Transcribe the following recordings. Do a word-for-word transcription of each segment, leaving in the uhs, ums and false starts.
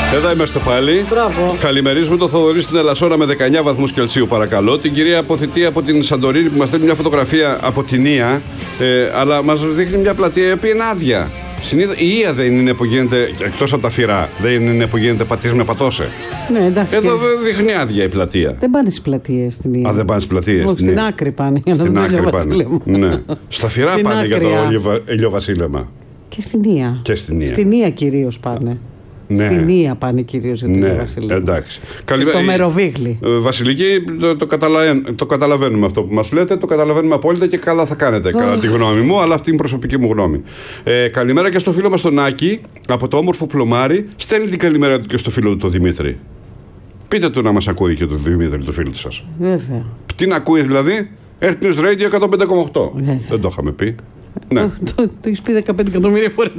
Εδώ είμαστε πάλι. Μπράβο. Καλημερίζουμε τον Θοδωρή στην Ελασσόνα με δεκαεννιά βαθμούς Κελσίου, παρακαλώ. Την κυρία Αποθητή από την Σαντορίνη που μας στέλνει μια φωτογραφία από την Ία, ε, αλλά μας δείχνει μια πλατεία η οποία είναι άδεια. Συνήθως, η Ία δεν είναι που γίνεται, εκτός από τα φυρά, δεν είναι που γίνεται πατής με πατώσε. Ναι, εντάξει. Εδώ και... δείχνει άδεια η πλατεία. Δεν πάνε στις πλατείες στην Ία. Α, δεν πάνε στις πλατείες. Όχι, στην άκρη πάνε. Για να στην άκρη το πάνε. Ναι. Στα φυρά στην πάνε άκρια. για το ηλιοβασίλεμα. Και στην Ία. Και στην Ία. Στην Ία κυρίως πάνε. Ναι. Στην Ία πάνε κυρίως για το ναι, Βασιλείο. Εντάξει. Στο Μεροβίγλι. Βασιλική, το, το, καταλαβαίνουμε, το καταλαβαίνουμε αυτό που μας λέτε, το καταλαβαίνουμε απόλυτα και καλά θα κάνετε, κατά τη γνώμη μου, αλλά αυτή είναι η προσωπική μου γνώμη. Ε, καλημέρα και στο φίλο μας τον Άκη, από το όμορφο Πλωμάρι, στέλνει την καλημέρα του και στο φίλο του τον Δημήτρη. Πείτε του να μας ακούει και τον Δημήτρη, το φίλο του σας. Βέβαια. Τι να ακούει δηλαδή, Earth News Radio εκατόν πέντε κόμμα οκτώ. Δεν το είχαμε πει. Ναι. Το, το, το έχεις πει δεκαπέντε εκατομμύρια φορές.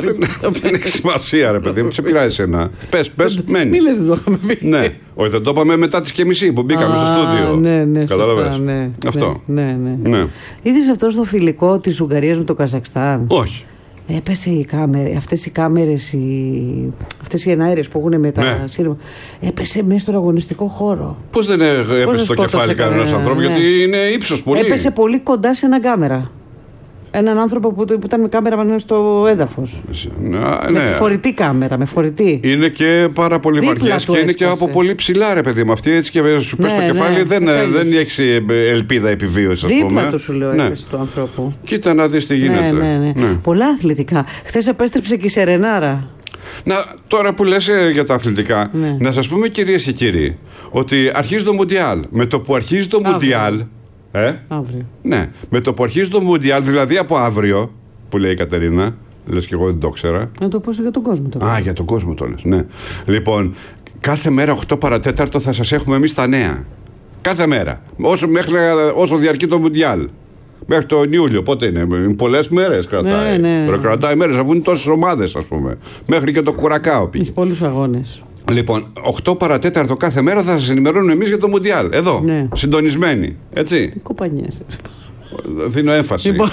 Δεν έχει σημασία, ρε παιδί μου, σε πειράζει εσένα. Πες, πες, μένει. Μη λες, δεν το είχαμε πει. Ναι, όχι, δεν το είπαμε μετά τις και μισή που μπήκαμε στο στούντιο. Ναι, ναι, κατάλαβες. Ναι, αυτό. Ναι, ναι. ναι. Είδες αυτό στο φιλικό της Ουγγαρίας με το Καζακστάν? Όχι. Έπεσε η κάμερα, αυτές οι κάμερες, οι... αυτές οι εναέρειες που έχουν με τα ναι. σύρμα. Έπεσε μέσα στον αγωνιστικό χώρο. Πώς δεν έπεσε στο κεφάλι κανένας ανθρώπου, ναι. γιατί είναι ύψος πολύ. Έπεσε πολύ κοντά σε ένα κάμερα. Έναν άνθρωπο που, που ήταν με κάμερα πάνω στο έδαφος. Ναι, με τη φορητή κάμερα, με φορητή. Είναι και πάρα πολύ βαριές και είναι και από πολύ ψηλά, ρε παιδί μου. Αυτή έτσι και σου πες ναι, στο κεφάλι, ναι, δεν, δεν έχει ελπίδα επιβίωσης, ας πούμε. Δίπλα του σου λέω, ναι. έπεσε του ανθρώπου. Κοίτα να δεις τι γίνεται. Ναι, ναι, ναι. Ναι. Πολλά αθλητικά. Χθες επέστρεψε και η Σερενάρα. Να, τώρα που λες για τα αθλητικά, ναι. να σας πούμε κυρίες και κύριοι, ότι αρχίζει το Μουντιάλ. Με το που αρχίζει το Μουντιάλ. Ε? Αύριο. Ναι. Με το που αρχίζει το Μουντιάλ, δηλαδή από αύριο, που λέει η Κατερίνα, λες και εγώ δεν το ξέρα. Να το πω για τον κόσμο τώρα. Α, για τον κόσμο το λες, ναι. Λοιπόν, κάθε μέρα οκτώ παρά τέταρτο θα σας έχουμε εμείς τα νέα. Κάθε μέρα. Όσο, μέχρι, όσο διαρκεί το Μουντιάλ. Μέχρι τον Ιούλιο, πότε είναι, πολλές μέρες κρατάει. Ναι, ναι, ναι. Κρατάει μέρες, αφού είναι τόσες ομάδες, ας πούμε. Μέχρι και το Κουρακάο πήγε. Έχει πολλούς αγώνες. Λοιπόν, οκτώ παρά τέταρτο κάθε μέρα θα σας ενημερώνουμε εμείς για το Μουντιάλ. Εδώ, ναι. συντονισμένοι. Έτσι. Τι κοπανιές. Δίνω έμφαση. Λοιπόν,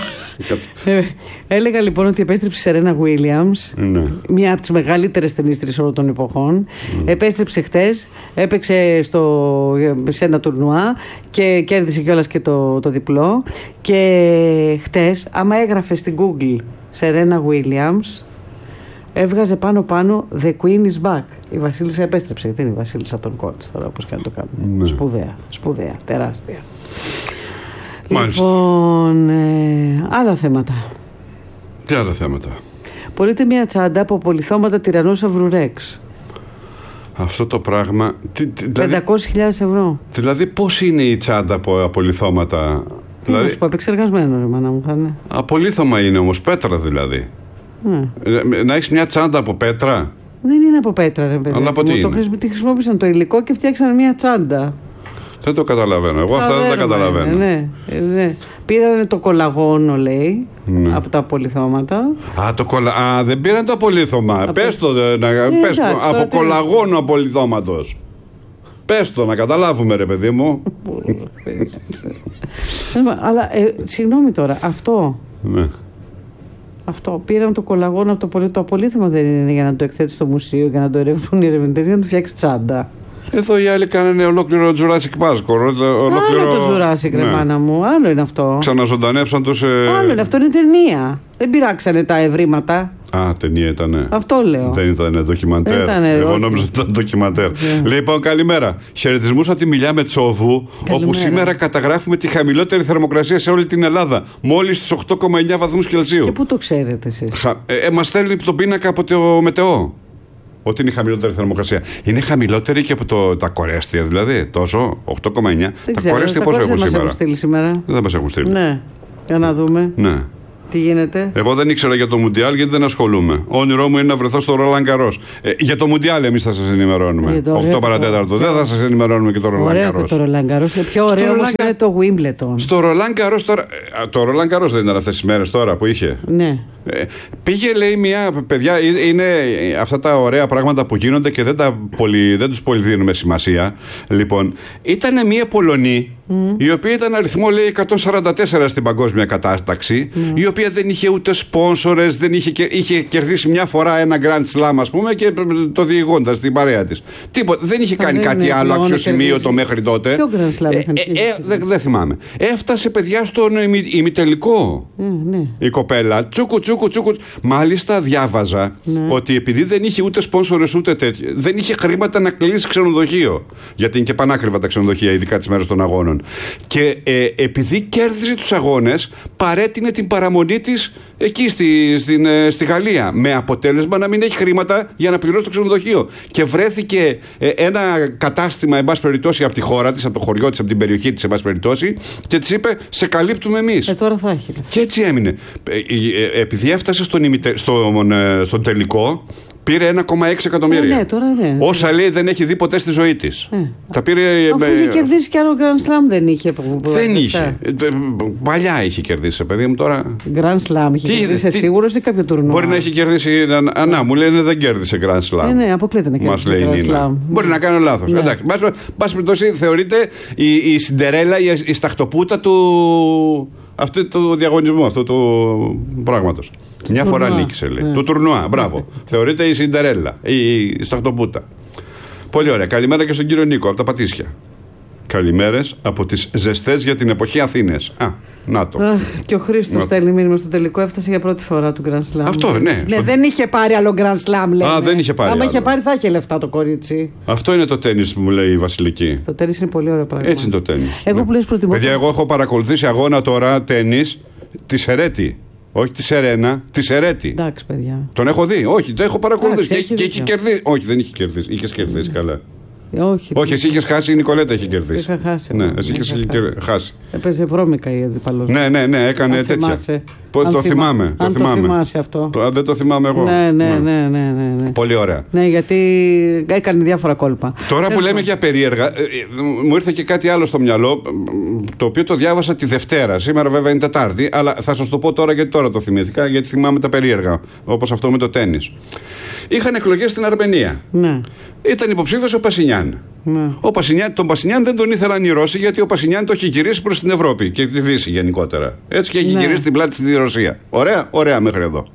ε, έλεγα λοιπόν ότι επέστρεψε η Σερένα Γουίλιαμς, ναι. μία από τις μεγαλύτερες ταινίστρες όλων των εποχών. Mm. Επέστρεψε χτες, έπαιξε στο, σε ένα τουρνουά και κέρδισε κιόλας και το, το διπλό. Και χτες, άμα έγραφε στην Google Σερένα Γουίλιαμς, έβγαζε πάνω πάνω The Queen is back. Η Βασίλισσα επέστρεψε. Δεν είναι η Βασίλισσα των Κόρτς τώρα, όπως και να το κάνουμε. Ναι. Σπουδαία, σπουδαία, τεράστια. Μάλιστα. Λοιπόν, ε, άλλα θέματα. Τι άλλα θέματα? Πωλείται μια τσάντα από απολιθώματα τυραννόσαυρου Ρεξ. Αυτό το πράγμα. Τι, τι, δηλαδή, πεντακόσιες χιλιάδες ευρώ. Δηλαδή, πώς είναι η τσάντα από απολιθώματα? Τι δηλαδή, να σου πω, επεξεργασμένο ρε μάνα μου θα είναι. Απολίθωμα είναι όμως, πέτρα δηλαδή. Mm. Να έχεις μια τσάντα από πέτρα. Δεν είναι από πέτρα, ρε παιδί. Αλλά από τι είναι? Το χρησιμοποίησαν το υλικό και φτιάξαν μια τσάντα. Δεν το καταλαβαίνω. Εγώ αυτά δεν τα καταλαβαίνω. Ναι, ναι. Πήραν το κολαγόνο, λέει, ναι. από τα απολιθώματα. Α, το κολα... Α, δεν πήραν το απολίθωμα. Από... Πες το, να... ε, πες το. Από τι... κολαγόνο απολιθώματος. Πες το, να καταλάβουμε, ρε παιδί μου. Αλλά, ε, συγγνώμη τώρα, αυτό... Ναι. Αυτό πήραν το κολαγόνο από το, πολυ... το απολίθωμα δεν είναι για να το εκθέτει στο μουσείο, για να το ερευνούν οι ερευνητές, για να το φτιάξει τσάντα. Εδώ οι άλλοι κάνανε ολόκληρο Jurassic Park. Ολόκληρο... Άλλο το Jurassic, ναι. ρε μάνα μου. Άλλο είναι αυτό. Ξαναζωντανέψαν τους... Ε... Άλλο είναι αυτό, είναι ταινία. Δεν πειράξανε τα ευρήματα. Α, ταινία ήτανε. Αυτό λέω. Δεν ήταν ντοκιμαντέρ. Ήτανε, Εγώ όχι. νόμιζα ότι ήταν ντοκιμαντέρ. Yeah. Λοιπόν, καλημέρα. Χαιρετισμούς από τη Μιλιά Μετσόβου, καλημέρα. Όπου σήμερα καταγράφουμε τη χαμηλότερη θερμοκρασία σε όλη την Ελλάδα. Μόλις στους οκτώ κόμμα εννιά βαθμούς Κελσίου. Και πού το ξέρετε εσείς? Χα... Ε, ε, μας στέλνει τον πίνακα από το Μετεό. Ότι είναι η χαμηλότερη θερμοκρασία. Είναι χαμηλότερη και από το, τα κορέστια, δηλαδή. Τόσο, οκτώ κόμμα εννιά. Δεν τα ξέρω, κορέστια τα πόσο έχουν μας σήμερα? Έχουν στείλει σήμερα. Δεν μας έχουν στείλει. Ναι, για να δούμε. Ναι. Τι γίνεται? Εγώ δεν ήξερα για το Μουντιάλ γιατί δεν ασχολούμαι. Όνειρό μου είναι να βρεθώ στο Ρολάν Γκαρός. Ε, για το Μουντιάλ εμείς θα σας ενημερώνουμε. οκτώ παρά τέταρτο. Δεν θα σας ενημερώνουμε και το Ρολάν Γκαρός. Ωραίο και το Ρολάν Γκαρός. Πιο ωραίο όμως είναι το Wimbledon. Στο Ρολάν Γκαρός τώρα. Το Ρολάν Γκαρός δεν ήταν αυτές τις μέρες τώρα που είχε? Ναι. Ε, πήγε, λέει, μια. Παιδιά, είναι αυτά τα ωραία πράγματα που γίνονται και δεν, τα πολύ, δεν τους πολύ δίνουμε σημασία. Λοιπόν, ήταν μια Πολωνή, mm. η οποία ήταν αριθμό, λέει, εκατόν σαράντα τέσσερα στην παγκόσμια κατάταξη, mm. η οποία δεν είχε ούτε σπόνσορες, δεν είχε, είχε κερδίσει μια φορά ένα Grand Slam, ας πούμε, και το διηγώντας την παρέα της. Τίποτα. Δεν είχε κάνει κάτι άλλο αξιοσημείωτο μέχρι τότε. Ποιο Grand Slam ε, ε, ε, Δεν δε θυμάμαι. Έφτασε, παιδιά, στον ημι, ημιτελικό mm, ναι. η κοπέλα. Τσούκου, τσούκου, τσούκου. Μάλιστα, διάβαζα ναι. ότι επειδή δεν είχε ούτε σπόνσορες ούτε τέτοιο, δεν είχε χρήματα να κλείσει ξενοδοχείο. Γιατί είναι και πανάκριβα τα ξενοδοχεία, ειδικά τις μέρες των αγώνων. Και ε, επειδή κέρδιζε τους αγώνες, παρέτεινε την παραμονή της εκεί στη, στην, ε, στη Γαλλία. Με αποτέλεσμα να μην έχει χρήματα για να πληρώσει το ξενοδοχείο. Και βρέθηκε ε, ένα κατάστημα, εν πάση περιπτώσει, από τη χώρα της, από το χωριό της, από την περιοχή της, εν πάση περιπτώσει, και της είπε: σε καλύπτουμε εμείς. Ε, τώρα θα έχει. Και έτσι έμεινε. Ε, ε, επειδή έφτασε στον, ημιτε, στον, ε, στον τελικό, πήρε ένα κόμμα έξι εκατομμύρια. Ε, ναι, τώρα ναι. Όσα, λέει, δεν έχει δει ποτέ στη ζωή της. Ε. Τα πήρε. Αφού είχε κερδίσει κι άλλο Grand Slam, δεν είχε. Που, που δεν είχε. Παλιά είχε κερδίσει, παιδί μου, τώρα. Grand Slam είχε τι, κερδίσει, τι, σίγουρος ή κάποιο τουρνουά. Μπορεί να έχει κερδίσει. Να, να μου λένε δεν κέρδισε Grand Slam. Ε, ναι, αποκλείται να κερδίσει. Μας λέει η Νίνα. Μπορεί να κάνω λάθος. Ναι. Εντάξει. Πάση περιπτώσει, θεωρείται η, η Σιντερέλα, η, η σταχτοπούτα του. Αυτού του διαγωνισμού, αυτού του πράγματος. Μια φορά νίκησε, λέει. Yeah. Του τουρνουά, μπράβο. Yeah. Θεωρείται η Σιντερέλα, η, η σταχτοπούτα. Πολύ ωραία. Καλημέρα και στον κύριο Νίκο από τα Πατήσια. Καλημέρες από τις ζεστές για την εποχή Αθήνες. Α, να το. Αχ, και ο Χρήστος στέλνει μήνυμα στο τελικό, έφτασε για πρώτη φορά του Grand Slam. Αυτό, ναι. Ναι, στο... δεν είχε πάρει άλλο Grand Slam, λέει. Α, δεν είχε πάρει. Άμα άλλο. είχε πάρει, θα είχε λεφτά το κορίτσι. Αυτό είναι το τένις που μου λέει η Βασιλική. Το τένις είναι πολύ ωραίο πράγμα. Έτσι είναι το τένις. Εγώ ναι. που λες προτιμώ. Παιδιά, εγώ έχω παρακολουθήσει αγώνα τώρα τένις τη Σερέτη. Όχι τη Σερένα, τη Σερέτη. Εντάξει, παιδιά. Τον έχω δει. Όχι, το έχω παρακολουθήσει. Εντάξει, και, και έχει κερδίσει. Όχι, δεν είχε κερδίσει. Είχε κερδίσει mm. καλά. Όχι, Όχι, εσύ είχε χάσει, η Νικολέτα είχε κερδίσει. Είχα χάσει. Ναι, εσύ είχε χάσει. χάσει. Έπαιζε βρώμικα η αντιπαλός. Ναι, ναι, ναι, έκανε αν τέτοια. Πώς το θυμά... θυμάμαι. Αν το, θυμάμαι. το θυμάσαι αυτό. Το, δεν το θυμάμαι εγώ. Ναι, ναι, ναι, ναι, ναι, ναι. Πολύ ωραία. Ναι, γιατί έκανε διάφορα κόλπα. Τώρα που λέμε για περίεργα, μου ήρθε και κάτι άλλο στο μυαλό, το οποίο το διάβασα τη Δευτέρα. Σήμερα βέβαια είναι Τετάρτη, αλλά θα σας το πω τώρα γιατί τώρα το θυμήθηκα, γιατί θυμάμαι τα περίεργα. Όπως αυτό με το τένις. Είχαν εκλογές στην Αρμενία. Ναι. Ήταν υποψήφιος ο Πασινιάν. Ναι. Ο Πασινιάν, τον Πασινιάν δεν τον ήθελαν οι Ρώσοι, γιατί ο Πασινιάν το έχει γυρίσει προς την Ευρώπη και τη Δύση γενικότερα. Έτσι και έχει ναι. γυρίσει την πλάτη στη Ρωσία. Ωραία, ωραία μέχρι εδώ.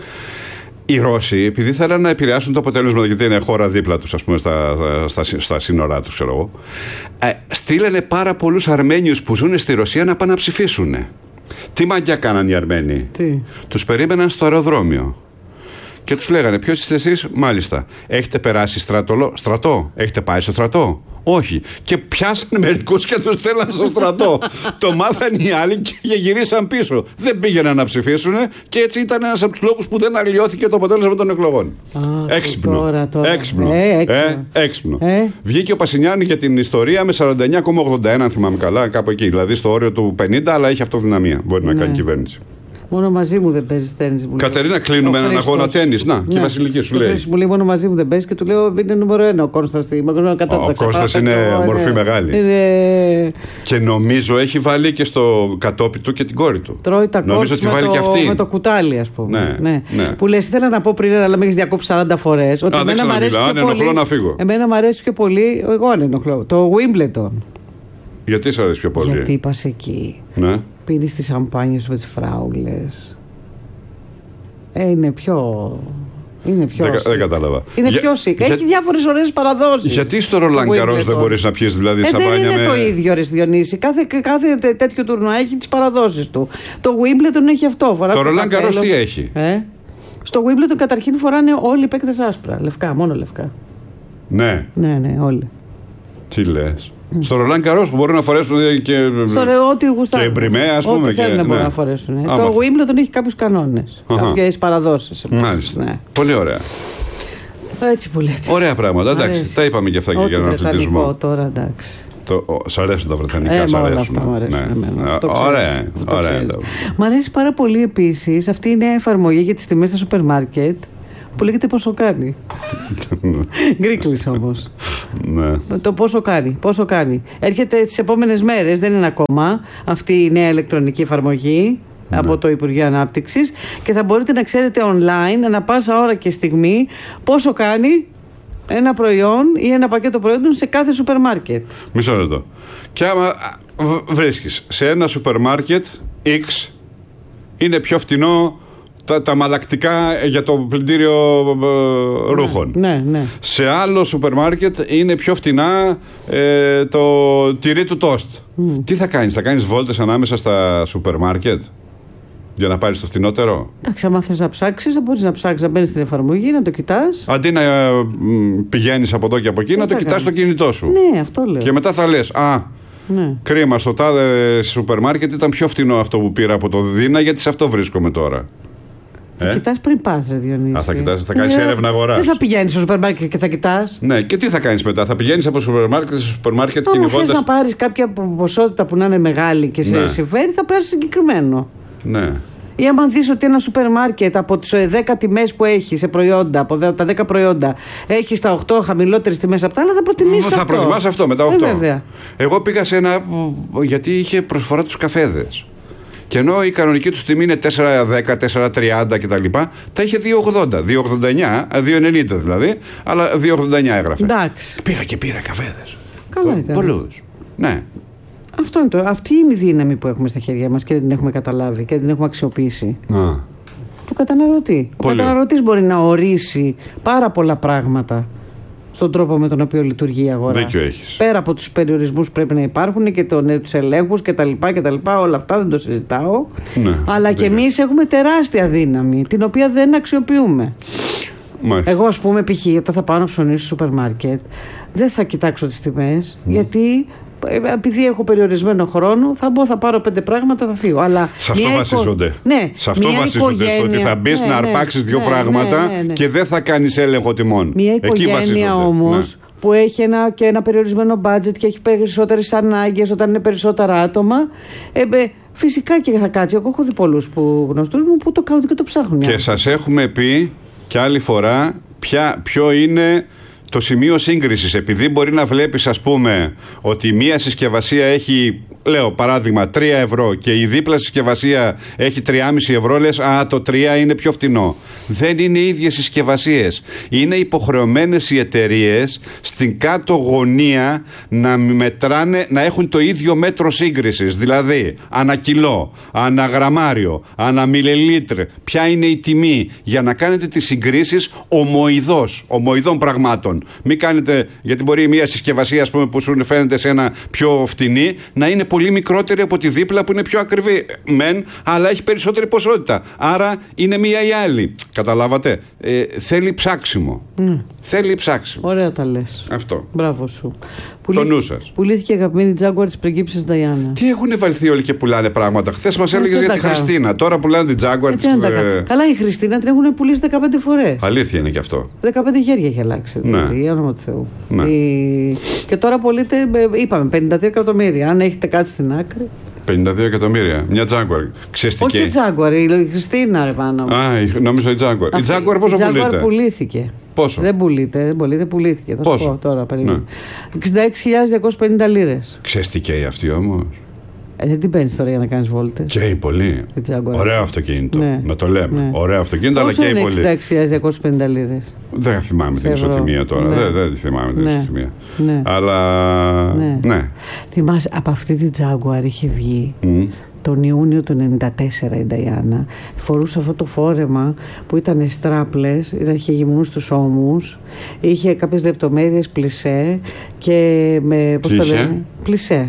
Οι Ρώσοι, επειδή θέλαν να επηρεάσουν το αποτέλεσμα, γιατί είναι χώρα δίπλα τους, ας πούμε, στα, στα, στα σύνορά τους, ξέρω εγώ, ε, στείλανε πάρα πολλούς Αρμένιους που ζουν στη Ρωσία να πάνε να ψηφίσουν. Τι μαγιά κάναν οι Αρμένοι? Τι? Τους περίμεναν στο αεροδρόμιο. Και τους λέγανε: ποιος είστε εσείς? Μάλιστα. Έχετε περάσει στρατολο... στρατό? Έχετε πάει στο στρατό? Όχι. Και πιάσανε μερικούς και τους στέλναν στο στρατό. Το μάθαν οι άλλοι και γυρίσαν πίσω. Δεν πήγαιναν να ψηφίσουν και έτσι ήταν ένας από τους λόγους που δεν αλλοιώθηκε το αποτέλεσμα των εκλογών. Α, έξυπνο. Τώρα, τώρα. Έξυπνο. Ε, έξυπνο. Ε, έξυπνο. Ε. Βγήκε ο Πασινιάνη για την ιστορία με σαράντα εννιά κόμμα ογδόντα ένα, αν θυμάμαι καλά, κάπου εκεί. Δηλαδή στο όριο του πενήντα, αλλά έχει αυτοδυναμία. Μπορεί να ναι. κάνει κυβέρνηση. Μόνο μαζί μου δεν παίζει τέννις. Κατερίνα, κλείνουμε έναν αγώνα τέννις. Να, και η Βασιλική σου λέει. Μου λέει: μόνο μαζί μου δεν παίζει και του λέω: είναι νούμερο ένα ο Κώστας. Ο Κώστας είναι μορφή μεγάλη. Είναι... Και νομίζω έχει βάλει και στο κατόπι του και την κόρη του. Τρώει τα νομίζω ότι με, βάλει το, και αυτή. με το κουτάλι, ας πούμε. Ναι, ναι. Ναι. Που λες, ήθελα να πω πριν, αλλά με έχει διακόψει σαράντα φορές. Ότι Α, εμένα, μου αρέσει πιο πολύ, να φύγω. εμένα μου αρέσει πιο πολύ. Εγώ αν ενοχλώ. Το Wimbledon. Γιατί σ' αρέσει πιο πολύ? Γιατί πας εκεί. Ναι. Πίνεις τις σαμπάνιες με τις φράουλες. Ε, είναι πιο. Είναι πιο. Δεν, δεν κατάλαβα. Είναι για, πιο σικ. Για, έχει διάφορες ωραίες παραδόσεις. Γιατί στο Ρολάν Γκαρός δεν μπορείς να πιεις δηλαδή ε, σαμπάνια? Δεν είναι με... το ίδιο, ρε Διονύση. Κάθε, κάθε τέτοιο τουρνουά έχει τις παραδόσεις του. Το Wimbledon έχει αυτό. Το Ρολάν Γκαρός τι έχει? Ε? Στο Wimbledon καταρχήν φοράνε όλοι οι παίκτες άσπρα. Λευκά, μόνο λευκά. Ναι. Ναι, ναι, όλοι. Τι λες? Mm. Στο Ρολάν Γκαρός που μπορούν να φορέσουν και. Στο και μπριμέ, ας πούμε. Ό,τι θέλουν να μπορούν ναι. να φορέσουν. Άμα. Το Wimbledon έχει κάποιους κανόνες. Uh-huh. Κάποιες παραδόσεις. Μάλιστα. Ναι. Πολύ ωραία. Έτσι που λέτε. Ωραία πράγματα. Εντάξει, τα είπαμε και αυτά και για τον αθλητισμό. Τώρα εντάξει. Το, σ' αρέσουν τα βρετανικά, ε, σ' αρέσουν. Αυτά μου αρέσουν. Ναι. Ναι, αυτό ωραία, αυτό ωραία. Μ' αρέσει πάρα πολύ επίσης αυτή η νέα εφαρμογή για τις τιμές στα σούπερ μάρκετ που λέγεται πόσο κάνει. Γκρίκλης όμως. Ναι. Το πόσο κάνει, πόσο κάνει. Έρχεται τις επόμενες μέρες, δεν είναι ακόμα αυτή η νέα ηλεκτρονική εφαρμογή. ναι. από το Υπουργείο Ανάπτυξης και θα μπορείτε να ξέρετε online ανά πάσα ώρα και στιγμή πόσο κάνει ένα προϊόν ή ένα πακέτο προϊόντων σε κάθε σούπερ μάρκετ. Μισό λεπτό. Και άμα βρίσκεις σε ένα σούπερ μάρκετ X είναι πιο φτηνό τα, τα μαλακτικά για το πλυντήριο ε, ρούχων. Ναι, ναι. Σε άλλο σούπερ μάρκετ είναι πιο φτηνά ε, το τυρί του τόστ. Mm. Τι θα κάνεις, θα κάνεις βόλτες ανάμεσα στα σούπερ μάρκετ για να πάρεις το φτηνότερο? Εντάξει, άμα θες να ψάξεις, θα μπορείς να ψάξεις, να μπαίνεις στην εφαρμογή, να το κοιτάς. Αντί να ε, πηγαίνεις από εδώ και από εκεί, να το κοιτάς στο κινητό σου. Ναι, αυτό λέω. Και μετά θα λες, α, ναι. κρίμα, στο τάδε σούπερ μάρκετ ήταν πιο φτηνό αυτό που πήρα από το Δίνα, γιατί σε αυτό βρίσκομαι τώρα. Θα ε? κοιτάς πριν πας, ρε Διονύση. Α, θα κοιτάς, θα κάνεις ναι, έρευνα αγοράς. Δεν θα πηγαίνεις στο σούπερ μάρκετ και θα κοιτάς. Ναι, και τι θα κάνεις μετά? Θα πηγαίνεις από σούπερ μάρκετ σε σούπερ μάρκετ κυνηγώντας. Αν θες να πάρεις κάποια ποσότητα που να είναι μεγάλη και σε ναι. συμφέρει, θα πάρεις συγκεκριμένο. Ναι. Ή άμα δεις ότι ένα σούπερ μάρκετ από τις δέκα τιμές που έχει σε προϊόντα, από τα δέκα προϊόντα, έχει στα οκτώ χαμηλότερες τιμές από τα άλλα, θα προτιμήσεις αυτό. Θα προτιμάς αυτό με τα οκτώ. Ε, βέβαια. Εγώ πήγα σε ένα, γιατί είχε προσφορά τους καφέδες. Και ενώ η κανονική του τιμή είναι τέσσερα δέκα, τέσσερα τριάντα κτλ., τα είχε δύο ογδόντα, δύο ογδόντα εννιά, δύο ενενήντα δηλαδή, αλλά δύο ογδόντα εννιά έγραφε. Εντάξει. Πήγα και πήρα καφέδες. Καλά ήταν. Πολλούς. Ναι. Αυτό είναι το, αυτή είναι η δύναμη που έχουμε στα χέρια μας και δεν την έχουμε καταλάβει και δεν την έχουμε αξιοποιήσει. Α. Του καταναλωτή. Πολύ. Ο καταναλωτής μπορεί να ορίσει πάρα πολλά πράγματα στον τρόπο με τον οποίο λειτουργεί η αγορά. Δίκιο έχεις. Πέρα από τους περιορισμούς που πρέπει να υπάρχουν και τον, τους ελέγχους κτλ. Όλα αυτά δεν το συζητάω. Ναι, αλλά και εμείς έχουμε τεράστια δύναμη την οποία δεν αξιοποιούμε. Μάλιστα. Εγώ, ας πούμε, π.χ. όταν θα πάω να ψωνίσω στο σούπερ μάρκετ, δεν θα κοιτάξω τις τιμές, mm. γιατί επειδή έχω περιορισμένο χρόνο, θα μπω, θα πάρω πέντε πράγματα, θα φύγω. Αλλά σε αυτό βασίζονται. Οικο... Ναι, σε αυτό βασίζονται. Στο ότι θα μπει ναι, να αρπάξεις ναι, δύο ναι, πράγματα ναι, ναι, ναι. και δεν θα κάνεις έλεγχο τιμών. Μια οικογένεια όμως ναι. που έχει ένα, και ένα περιορισμένο budget και έχει περισσότερες ανάγκες όταν είναι περισσότερα άτομα. Ε, ε, φυσικά και θα κάτσει. Εγώ έχω δει πολλούς γνωστούς μου που το κάνουν και το ψάχνουν. Και σας έχουμε πει και άλλη φορά ποια, ποιο είναι το σημείο σύγκρισης, επειδή μπορεί να βλέπεις, ας πούμε, ότι μία συσκευασία έχει, λέω παράδειγμα, τρία ευρώ και η δίπλα συσκευασία έχει τρία κόμμα πέντε ευρώ, λες, α, το τρία είναι πιο φτηνό. Δεν είναι οι ίδιες συσκευασίες. Είναι υποχρεωμένες οι εταιρείες στην κάτω γωνία να μετράνε, να έχουν το ίδιο μέτρο σύγκρισης. Δηλαδή, ανά κιλό, ανά γραμμάριο, ανά μιλιλίτρ, ποια είναι η τιμή, για να κάνετε τις συγκρίσεις ομοειδώς, ομοειδών πραγμάτων. Μην κάνετε, γιατί μπορεί μια συσκευασία, ας πούμε, που σου φαίνεται σε ένα πιο φτηνή, να είναι πολύ μικρότερη από τη δίπλα που είναι πιο ακριβή. Μεν, αλλά έχει περισσότερη ποσότητα. Άρα είναι μία ή άλλη. Καταλάβατε. Ε, θέλει ψάξιμο. Mm. Θέλει ψάξιμο. Ωραία τα λες. Αυτό. Μπράβο σου. Το νου σας. Πουλήθηκε η αγαπημένη Jaguar της πριγκίπισσας Νταϊάννα. Τι έχουν βαλθεί όλοι και πουλάνε πράγματα. Χθες μας έλεγες για τη Χριστίνα. Τώρα πουλάνε την Jaguar της. Ε... Καλά, η Χριστίνα την έχουν πουλήσει δεκαπέντε φορές. Αλήθεια είναι και αυτό. δεκαπέντε χέρια έχει αλλάξει. Δηλαδή, ναι. όνομα του Θεού. Ναι. Η... Και τώρα πωλείται, είπαμε, πενήντα τρία εκατομμύρια. Αν έχετε κάτι στην άκρη. πενήντα δύο εκατομμύρια. Μια Jaguar. Ξεστική. Όχι η Jaguar, η Χριστίνα, ρε πάνω. Α, νόμιζα η Jaguar. Αυτή, η Jaguar πόσο πουλείται? Η Jaguar πουλήθηκε. Πόσο? Δεν πουλείται, δεν πουλείται, πουλήθηκε. Θα πόσο? σου πω τώρα, περίμενε. Ναι. εξήντα έξι χιλιάδες διακόσιες πενήντα λίρες. Ξεστική αυτή όμως. Ε, δεν την παίρνεις τώρα για να κάνεις βόλτες. Καίει πολύ. Ωραίο αυτοκίνητο. Ναι. Να το λέμε. Ναι. Ωραίο αυτοκίνητο, πόσο αλλά καίει πολύ. εξήντα έξι χιλιάδες διακόσιες πενήντα λίρες. Δεν θυμάμαι την ισοτιμία τώρα. Ναι. Δεν, δεν τη θυμάμαι την ναι. ισοτιμία. Ναι. Αλλά. Ναι. ναι. Θυμάσαι, από αυτή τη Jaguar είχε βγει. Mm. Τον Ιούνιο του ενενήντα τέσσερα η Νταϊάννα φορούσε αυτό το φόρεμα που ήταν στράπλες, είχε γυμνούς στους ώμους, είχε κάποιες λεπτομέρειες πλισέ και με, πώς το λένε, πλισέ.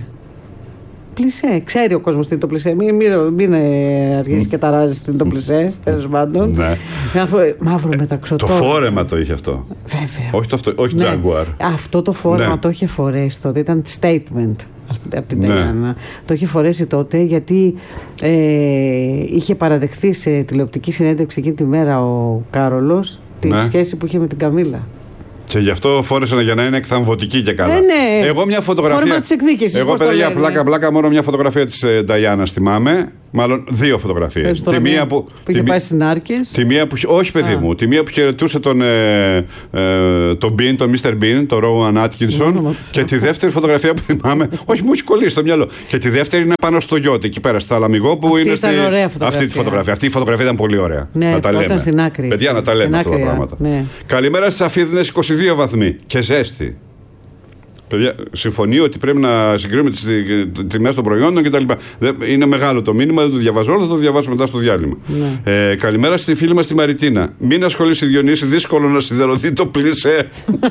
Πλισέ, ξέρει ο κόσμος τι είναι το πλισέ. Μην, μην, μην αρχίσει και ταράζει τι είναι το πλισέ, τέλος πάντων. Ναι. Μαύρο μεταξωτό. Το φόρεμα το είχε αυτό. Βέβαια. Όχι, το, όχι ναι. Jaguar. Αυτό το φόρεμα ναι. το είχε φορέσει τότε, ήταν statement από την Νταϊάννα. Ναι. Το είχε φορέσει τότε γιατί ε, είχε παραδεχθεί σε τηλεοπτική συνέντευξη εκείνη τη μέρα ο Κάρολος τη ναι. σχέση που είχε με την Καμίλα. Και γι' αυτό φόρεσε για να είναι εκθαμβωτική και καλά. Ε, ναι. Εγώ μια φωτογραφία. Φόρμα της εκδίκησης. Εγώ, παιδιά, πλάκα, πλάκα, μόνο μια φωτογραφία της Νταϊάννας θυμάμαι. Μάλλον δύο φωτογραφίες. Τη μία που, που είχε τη, πάει στις Νάρκες. Τη μία που, όχι, παιδί Α. μου. Τη μία που χαιρετούσε τον, ε, ε, τον Bean, τον μίστερ Bean, τον Rowan Atkinson. Και τη δεύτερη φωτογραφία που θυμάμαι. Όχι, μου έχει κολλήσει στο μυαλό. Και τη δεύτερη είναι πάνω στο γιότι, εκεί πέρα, στα Λαμιγό που αυτή είναι. Ήταν στη... ωραία φωτογραφία. Αυτή τη φωτογραφία. Αυτή η φωτογραφία ήταν πολύ ωραία. Ναι, να τα λέμε. Ήταν στην άκρη. Παιδιά, να τα λέμε αυτά τα πράγματα. Ναι. Καλημέρα στις Αφίδινες, είκοσι δύο βαθμοί και ζέστη. Παιδιά, συμφωνεί ότι πρέπει να συγκρίνουμε τις τιμές των προϊόντων κτλ. Είναι μεγάλο το μήνυμα, δεν το διαβάζω όλο, θα το διαβάσω μετά στο διάλειμμα. Ναι. Ε, καλημέρα στη φίλη μας τη Μαριτίνα. Μην ασχολείσαι, Διονύση, δύσκολο να σιδερωθεί το πλισέ.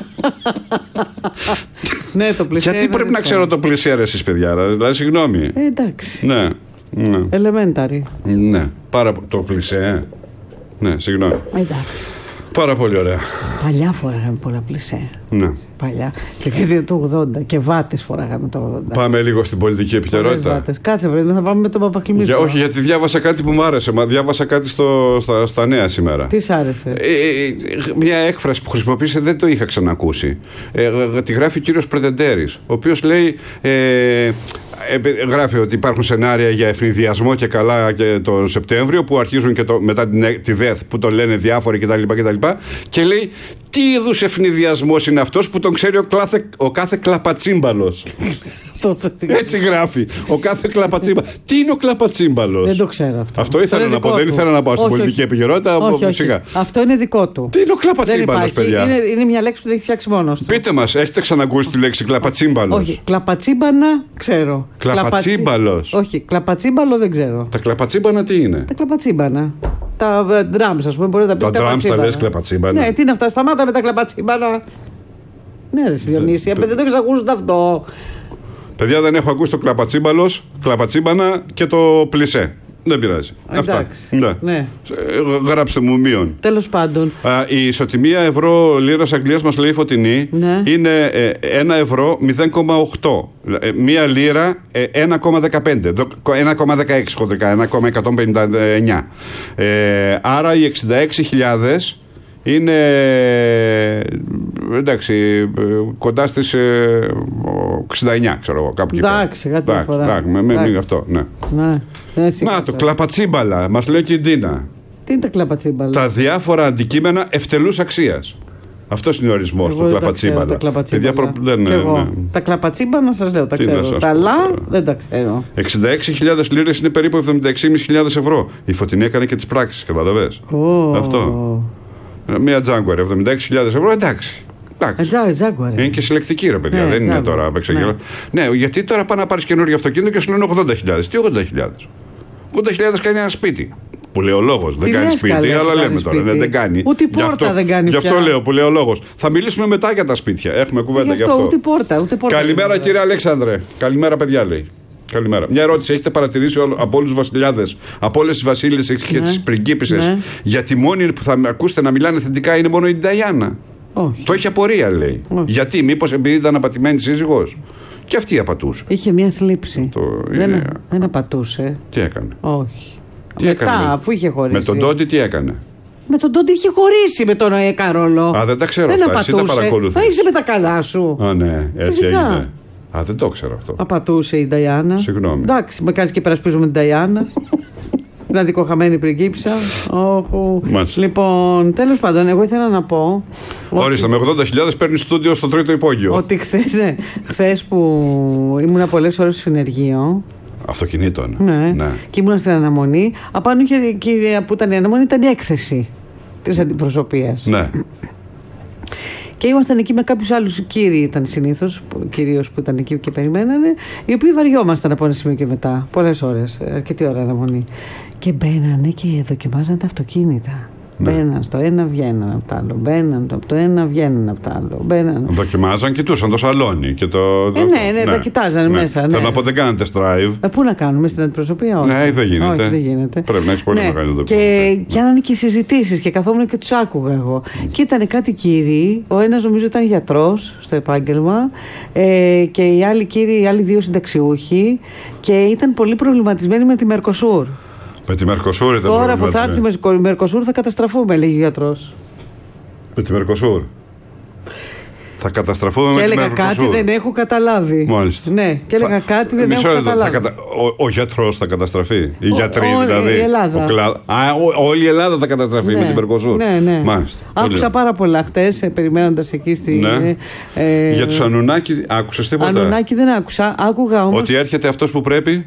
Ναι, το πλισέ. Γιατί πρέπει να ξέρω το πλισέ, ρε, εσείς, παιδιά, δηλαδή, συγγνώμη. Ε, εντάξει. Ναι. Ναι. Elementary. Ναι, πάρα το πλισέ. Ναι, συγγνώμη. Εντάξει. Πάρα πολύ ωραία. Παλιά φοράγαμε πολλά πλισέ. Ναι. Παλιά. Και δεκαετία του ογδόντα. Και βάτες φοράγαμε το ογδόντα. Πάμε λίγο στην πολιτική επικαιρότητα. Κάτσε, πρέπει θα πάμε με τον Παπακλημίτη. Για, όχι, γιατί διάβασα κάτι που μου άρεσε. Μα διάβασα κάτι στο, στα, στα νέα σήμερα. Τι σ' άρεσε? Ε, ε, μια έκφραση που χρησιμοποίησε δεν το είχα ξανακούσει. Ε, τη γράφει ο κύριος Πρετεντέρης, ο οποίος λέει. Ε, γράφει ότι υπάρχουν σενάρια για ευνηδιασμό και καλά και το Σεπτέμβριο που αρχίζουν και το, μετά την, τη ΔΕΘ που το λένε διάφοροι κτλ. Και, και λέει τι είδους ευνηδιασμός είναι αυτός που τον ξέρει ο, κλάθε, ο κάθε κλαπατσίμπαλος. Έτσι γράφει. Ο κάθε κλαπατσίμπαλος. Τι είναι ο κλαπατσίμπαλος? Δεν το ξέρω αυτό. Αυτό ήθελα να πω. Δεν ήθελα να πάω στην πολιτική επικαιρότητα. Αυτό είναι δικό του. Τι είναι ο κλαπατσίμπαλος, παιδιά? Είναι, είναι μια λέξη που δεν έχει φτιάξει μόνος του. Πείτε μας, έχετε ξανακούσει τη λέξη κλαπατσίμπαλος? Όχι. Κλαπατσίμπανα ξέρω. Κλαπατσίμπαλος. Όχι. Κλαπατσίμπαλο δεν ξέρω. Τα κλαπατσίμπανα τι είναι? Τα κλαπατσίμπανα. Τα drums, ας πούμε, μπορεί να πει. Τα drums τα λες κλαπατσίμπανα. Ναι, τι είναι αυτά, σταμάτα με τα κλαπατσίμπανα. Ναι, ρε Διονύση, δεν το έχεις ακούσει αυτό. Παιδιά, δεν έχω ακούσει το κλαπατσίμπαλος, κλαπατσίμπανα και το πλισέ. Δεν πειράζει. Αυτά. Ναι. Ναι. Γράψτε μου μείον. Τέλος πάντων. Α, η ισοτιμία ευρώ λίρας Αγγλίας μας λέει Φωτεινή, ναι, είναι ένα ευρώ μηδέν κόμμα οκτώ. Μία λίρα ένα κόμμα δεκαπέντε. ένα κόμμα δεκαέξι χοντρικά. ένα κόμμα εκατόν πενήντα εννιά. Ε, άρα οι εξήντα έξι χιλιάδες είναι, εντάξει, κοντά στις εξήντα εννιά, ξέρω εγώ, κάπου εκεί. Εντάξει, κάτι αφορά. Με αυτό, ναι. Ναι. Να το, κλαπατσίμπαλα, μας λέει και η Ντίνα. Τι είναι τα κλαπατσίμπαλα? Τα διάφορα αντικείμενα ευτελούς αξίας. Αυτός είναι ο ορισμός του κλαπατσίμπαλα. Τα κλαπατσίμπαλα. Προ... Ναι, ναι, ναι. Τα κλαπατσίμπαλα σας λέω, τα ξέρω. Τα λα δεν τα ξέρω. εξήντα έξι χιλιάδες λίρες είναι περίπου εβδομήντα έξι χιλιάδες πεντακόσιες ευρώ. Η Φωτεινή έκανε και τις πράξεις, καταλαβες. Oh. Αυτό. Μία Jaguar, εβδομήντα έξι χιλιάδες ευρώ, εντάξει. Jaguar. Είναι και συλλεκτική, ρε παιδιά, ναι, δεν είναι τώρα απεξαγγελία. Ναι. ναι, γιατί τώρα πάνε να πάρεις καινούργιο αυτοκίνητο και σου λένε ογδόντα χιλιάδες. Τι ογδόντα χιλιάδες? ογδόντα χιλιάδες κάνει ένα σπίτι. Που λέει ο λόγος. Δεν κάνει σπίτι, καλέ, αλλά λέμε τώρα. Ναι, δεν κάνει. Ούτε η πόρτα αυτό, δεν κάνει. Γι' αυτό λέω που λέει ο λόγος. Θα μιλήσουμε μετά για τα σπίτια. Έχουμε κουβέντα γι' αυτό. Ούτε πόρτα, ούτε πόρτα. Καλημέρα, κύριε Αλέξανδρε. Καλημέρα, παιδιά, λέει. Καλημέρα. Μια ερώτηση. Έχετε παρατηρήσει όλο, από όλους τους βασιλιάδες, από όλες τις βασίλισσες και τις πριγκίπισσες, ναι, γιατί μόνοι που θα ακούσετε να μιλάνε θετικά είναι μόνο η Νταϊάννα? Όχι. Το έχει απορία, λέει. Όχι. Γιατί, μήπως επειδή ήταν απατημένη σύζυγος? Και αυτή απατούσε. Είχε μια θλίψη. Το... Δεν, είναι... δεν απατούσε. Τι έκανε? Όχι. Τι Μετά, έκανε? αφού είχε χωρίσει. Με τον Τόντι τι έκανε? Με τον Τόντι είχε χωρίσει με τον Οέ Καρόλο. Α, δεν τα ξέρω δεν αυτά. Εσύ τα παρακολουθείς. Θα είσαι με τα καλά σου. Α, ναι, έτσι έγινε. Α, δεν το ξέρω αυτό. Απατούσε η Νταϊάννα. Συγγνώμη. Εντάξει, με κάνει και περασπίζουμε την Νταϊάννα. Την αδικοχαμένη πριγκίπισσα. Oh, λοιπόν, τέλος πάντων, εγώ ήθελα να πω. Ορίστε, με ογδόντα χιλιάδες παίρνει στούντιο στο τρίτο υπόγειο. Ότι χθες, ναι, χθες που ήμουνα πολλές ώρες στο συνεργείο. Αυτοκινήτων. Ναι, ναι. Και ήμουνα στην αναμονή. Απάνω είχε, και που ήταν η αναμονή, ήταν η έκθεση της αντιπροσωπείας. Ναι. Και ήμασταν εκεί με κάποιους άλλους κύριοι, ήταν συνήθως, κυρίως που ήταν εκεί και περιμένανε, οι οποίοι βαριόμασταν από ένα σημείο και μετά, πολλές ώρες, αρκετή ώρα αναμονή. Και μπαίνανε και δοκιμάζαν τα αυτοκίνητα. Ναι. Μπαίναν στο ένα, βγαίναν από το άλλο. Μπαίναν από το ένα, βγαίναν από το άλλο. Μπαίναν... Δοκιμάζαν, κοιτούσαν το σαλόνι. Και το, το, ε, ναι, ναι, ναι, τα κοιτάζαν ναι. μέσα. Ναι. Θέλω να πω, δεν κάνετε drive. Ε, πού να κάνουμε στην αντιπροσωπεία, όχι. Ναι, δεν γίνεται. Όχι, δεν γίνεται. Πρέπει να έχει πολύ ναι. μεγάλη αντιπροσωπεία. Και κάνανε και συζητήσεις και καθόμουν και τους άκουγα εγώ. Mm. Και ήταν κάτι κύριοι. Ο ένας νομίζω ήταν γιατρός στο επάγγελμα. Ε, και οι άλλοι κύριοι, οι άλλοι δύο συνταξιούχοι. Και ήταν πολύ προβληματισμένοι με τη Μερκοσούρ. Με τη Μερκοσούρ ήταν. Τώρα που θα έρθει η Μερκοσούρ θα καταστραφούμε, λέγει ο γιατρός. Με τη Μερκοσούρ. Θα καταστραφούμε με και τη έλεγα κάτι δεν έχω καταλάβει. Μάλιστα. Ναι, και έλεγα θα... κάτι δεν Μισό έχω εδώ, καταλάβει. Κατα... Ο, ο γιατρός θα καταστραφεί. Οι ο, γιατροί ο, δηλαδή. Η Ελλάδα. Ο κλα... Α, ο, όλη η Ελλάδα θα καταστραφεί ναι, με την Mercosur. Ναι, ναι. Μάλιστα. Άκουσα πάρα πολλά χτες, περιμένοντας εκεί στη. Ναι. Ε, Για τους Ανουνάκη, άκουσες τίποτα? Ανουνάκη δεν άκουσα. Άκουγα όμως. Ότι έρχεται αυτός που πρέπει.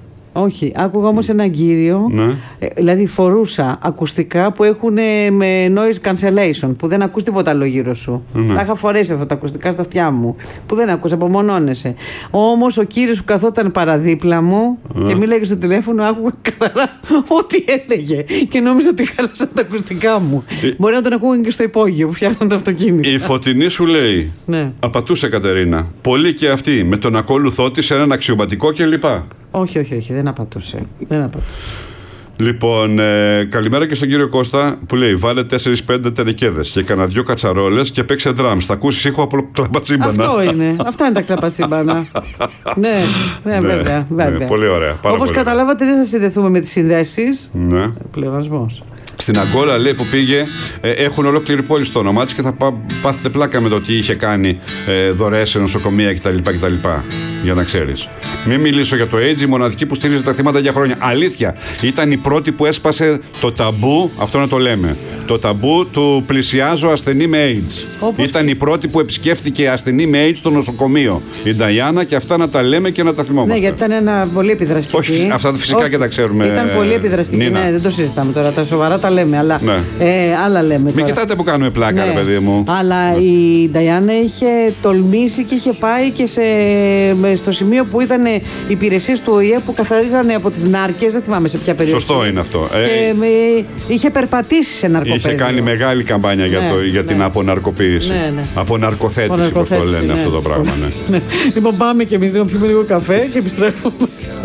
Όχι, άκουγα όμως έναν κύριο, ναι. ε, δηλαδή φορούσα ακουστικά που έχουν με noise cancellation, που δεν ακούς τίποτα άλλο γύρω σου. Ναι. Τα είχα φορέσει αυτά τα ακουστικά στα αυτιά μου, που δεν ακούς, απομονώνεσαι. Όμως ο κύριος που καθόταν παραδίπλα μου ναι. και μίλαγε στο τηλέφωνο, άκουγα καθαρά ό,τι έλεγε και νόμιζα ότι χάλασαν τα ακουστικά μου. Η... Μπορεί να τον ακούγαν και στο υπόγειο που φτιάχναν το αυτοκίνητο. Η Φωτεινή σου λέει, ναι. απατούσε Κατερίνα, πολύ και αυτή με τον ακόλουθό της έναν αξιωματικό κλπ. Όχι, όχι, όχι, δεν απατούσε. Δεν απατούσε. Λοιπόν, ε, καλημέρα και στον κύριο Κώστα που λέει: βάλε τέσσερις πέντε τενεκέδες και κανένα δυο κατσαρόλες και παίξε ντραμς. Θα ακούσεις ήχο από κλαπατσίμπανα. Αυτό είναι. Αυτά είναι τα κλαπατσίμπανα. ναι, ναι, ναι, βέβαια. βέβαια. Ναι, πολύ ωραία. Όπως καταλάβατε, δεν θα συνδεθούμε με τις συνδέσεις. Ναι. Πλεονασμός. Στην Αγκόλα λέει που πήγε, ε, έχουν ολόκληρη πόλη στο όνομά της και θα πά, πάθετε πλάκα με το τι είχε κάνει ε, δωρεές σε νοσοκομεία κτλ, κτλ. Για να ξέρεις. Μην μιλήσω για το AIDS, η μοναδική που στήριζε τα θύματα για χρόνια. Αλήθεια, ήταν η πρώτη που έσπασε το ταμπού, αυτό να το λέμε. Το ταμπού του πλησιάζω ασθενή με AIDS. Όπως... Ήταν η πρώτη που επισκέφθηκε ασθενή με AIDS στο νοσοκομείο. Η Νταϊάννα, και αυτά να τα λέμε και να τα θυμόμαστε. Ναι, γιατί ήταν ένα πολύ επιδραστική. Όχι, αυτά φυσικά Όχι, και τα ξέρουμε. Ήταν πολύ επιδραστική. Νίνα. Ναι, δεν το συζητάμε τώρα. Τα σοβαρά τα λέμε. Αλλά, ναι. ε, άλλα λέμε. Μην κοιτάτε που κάνουμε πλάκα, ναι. ρε παιδί μου. Αλλά ναι. η Νταϊάννα είχε τολμήσει και είχε πάει και σε, στο σημείο που ήταν οι υπηρεσίες του Ο Η Ε που καθαρίζανε από τις νάρκες. Δεν θυμάμαι σε ποια περιοχή. Σωστό είναι αυτό. Και ε, με, είχε περπατήσει σε ναρκοπαίδιο. Είχε κάνει μεγάλη καμπάνια για, ναι, το, για ναι. την αποναρκοποίηση. Ναι, ναι. Αποναρκοθέτηση, όπως το λένε ναι. αυτό το πράγμα. Ναι. Λοιπόν, πάμε και εμείς να πιούμε λίγο καφέ και επιστρέφουμε.